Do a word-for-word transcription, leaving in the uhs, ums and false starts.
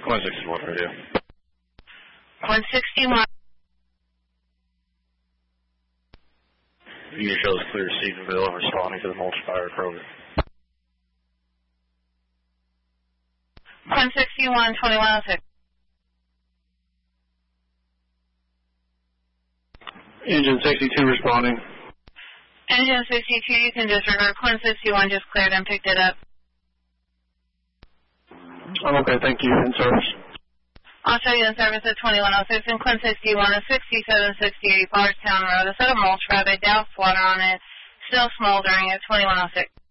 one sixty-one radio. one sixty-one. You shows clear Stephenville, responding to the multiplier program. one sixty-one, twenty-one oh six. Engine sixty-two responding. Engine sixty-two, you can disregard. Quinn sixty-one just cleared and picked it up. I'm okay, thank you. In service. I'll show you in service at twenty-one oh six and Quinn sixty-one is sixty-seven sixty-eight Bardstown Road. A set of mulch rabbit, doused water on it, still smoldering at twenty-one oh six.